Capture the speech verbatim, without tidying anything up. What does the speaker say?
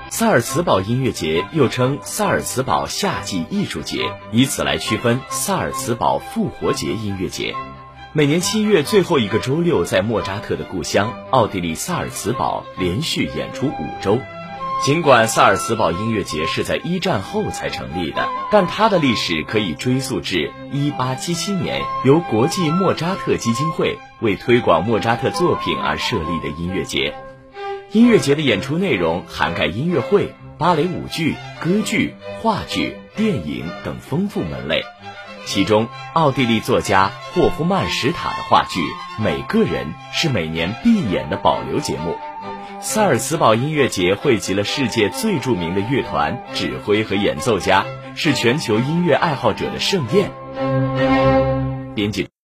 萨尔茨堡音乐节又称萨尔茨堡夏季艺术节，以此来区分萨尔茨堡复活节音乐节。每年七月最后一个周六，在莫扎特的故乡奥地利萨尔茨堡连续演出五周。尽管萨尔茨堡音乐节是在一战后才成立的，但它的历史可以追溯至一八七七年，由国际莫扎特基金会为推广莫扎特作品而设立的音乐节。音乐节的演出内容涵盖音乐会、芭蕾舞剧、歌剧、话剧、电影等丰富门类。其中，奥地利作家霍夫曼史塔的话剧《每个人》是每年必演的保留节目。萨尔茨堡音乐节汇集了世界最著名的乐团、指挥和演奏家，是全球音乐爱好者的盛宴。编辑